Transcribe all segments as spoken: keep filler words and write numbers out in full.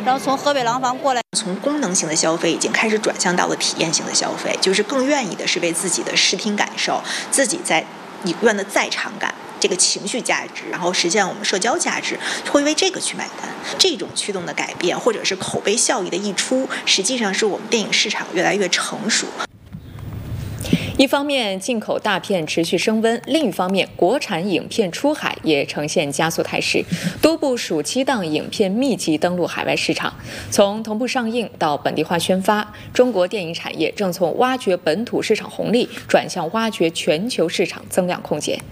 然后从河北廊坊过来。 从功能性的消费已经开始转向到了体验性的消费，就是更愿意的是为自己的视听感受、自己在影院的在场感、这个情绪价值，然后实现我们社交价值，会为这个去买单。这种驱动的改变，或者是口碑效益的溢出，实际上是我们电影市场越来越成熟。 一方面，进口大片持续升温；另一方面，国产影片出海也呈现加速态势。多部暑期档影片密集登陆海外市场，从同步上映到本地化宣发，中国电影产业正从挖掘本土市场红利，转向挖掘全球市场增量空间。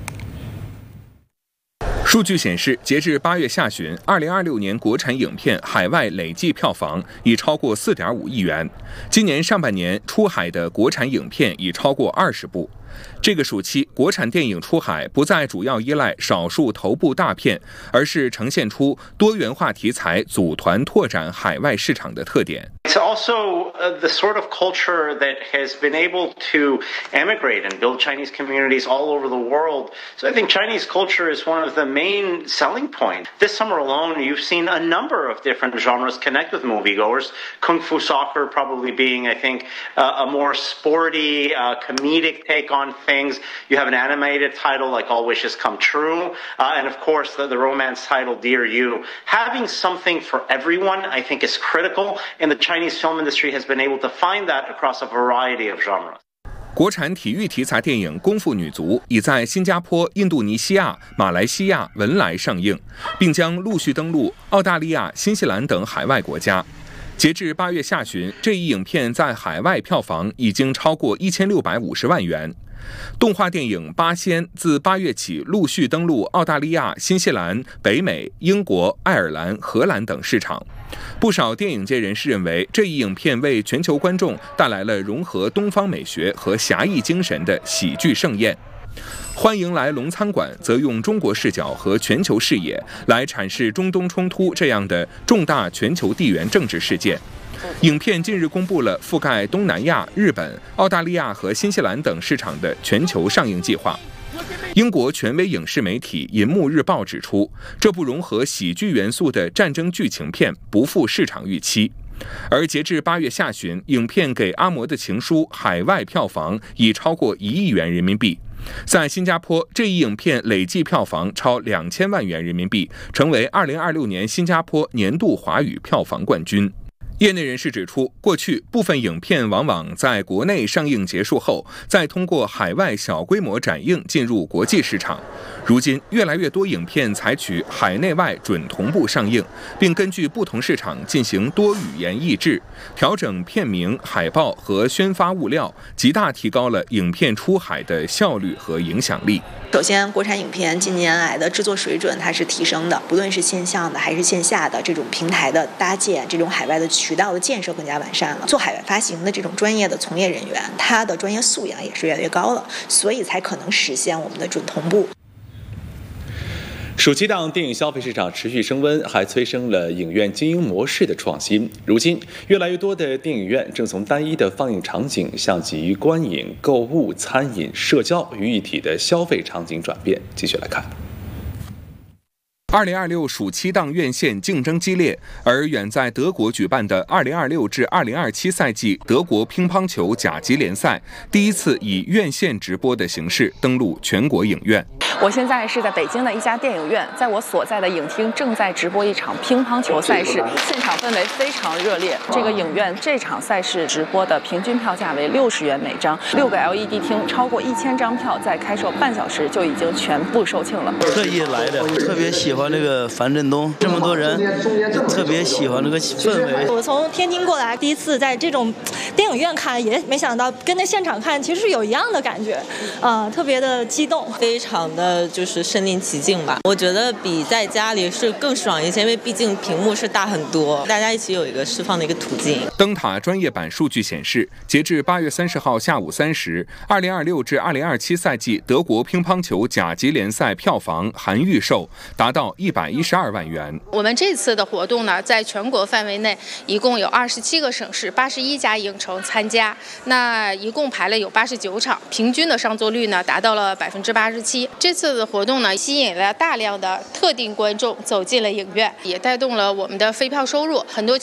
数据显示，截至八月下旬，二零二六年国产影片海外累计票房已超过四点五亿元。今年上半年出海的国产影片已超过二十部。这个暑期，国产电影出海不再主要依赖少数头部大片，而是呈现出多元化题材组团拓展海外市场的特点。 It's also uh, the sort of culture that has been able to emigrate and build Chinese communities all over the world. So I think Chinese culture is one of the main selling points. This summer alone, you've seen a number of different genres connect with moviegoers. Kung Fu Soccer probably being, I think, uh, a more sporty, uh, comedic take on things. You have an animated title like All Wishes Come True. Uh, and of course, the, the romance title, Dear You. Having something for everyone, I think, is critical. And the Chinese film industry has been able to find that across a variety of genres. 国产体育题材电影《功夫女足》已在新加坡、印度尼西亚、马来西亚、文莱上映，并将陆续登陆澳大利亚、新西兰等海外国家。截至八月下旬，这一影片在海外票房已经超过一千六百五十万元。动画电影《八仙》自八月起陆续登陆澳大利亚、新西兰、北美、英国、爱尔兰、荷兰等市场。不少电影界人士认为，这一影片为全球观众带来了融合东方美学和侠义精神的喜剧盛宴。欢迎来龙餐馆则用中国视角和全球视野来阐释中东冲突这样的重大全球地缘政治事件。影片近日公布了覆盖东南亚、日本、澳大利亚和新西兰等市场的全球上映计划。英国权威影视媒体《银幕日报》指出，这部融合喜剧元素的战争剧情片不负市场预期。而截至八月下旬，影片《给阿嬷的情书》海外票房已超过一亿元人民币。在新加坡，这一影片累计票房超两千万元人民币，成为二零二六年新加坡年度华语票房冠军。业内人士指出，过去部分影片往往在国内上映结束后，再通过海外小规模展映进入国际市场。如今，越来越多影片采取海内外准同步上映，并根据不同市场进行多语言译制，调整片名、海报和宣发物料，极大提高了影片出海的效率和影响力。 首先，国产影片近年来的制作水准它是提升的，不论是线上的还是线下的这种平台的搭建，这种海外的渠道的建设更加完善了。做海外发行的这种专业的从业人员，他的专业素养也是越来越高了，所以才可能实现我们的准同步。 暑期档电影消费市场持续升温，还催生了影院经营模式的创新。如今，越来越多的电影院正从单一的放映场景向集观影、购物、餐饮、社交于一体的消费场景转变。继续来看。 二零二六暑期档院线竞争激烈，而远在德国举办的二零二六至二零二七赛季德国乒乓球甲级联赛第一次以院线直播的形式登陆全国影院。 我现在是在北京的一家电影院，在我所在的影厅正在直播一场乒乓球赛事，现场氛围非常热烈。这个影院这场赛事直播的平均票价为六十元每张，六个 L E D 厅，超过一千张票，在开售半小时就已经全部售罄了。 特意来的，特别喜欢这个樊振东，这么多人，特别喜欢这个氛围。 我从天津过来，第一次在这种电影院看，也没想到跟在现场看其实是有一样的感觉，啊、呃，特别的激动， 非常的。就是身临其境吧，我觉得比在家里是更爽一些，因为毕竟屏幕是大很多，大家一起有一个释放的一个途径。 灯塔专业版数据显示，截至八月三十号下午三时，二零二六至二零二七赛季德国乒乓球甲级联赛票房含预售达到一百一十二万元。 我们这次的活动呢，在全国范围内一共有二十七个省市、八十一家影城参加，那一共排了有八十九场，平均的上座率呢达到了百分之八十七。这次的活动呢，吸引了大量的特定观众走进了影院，也带动了我们的飞票收入。很多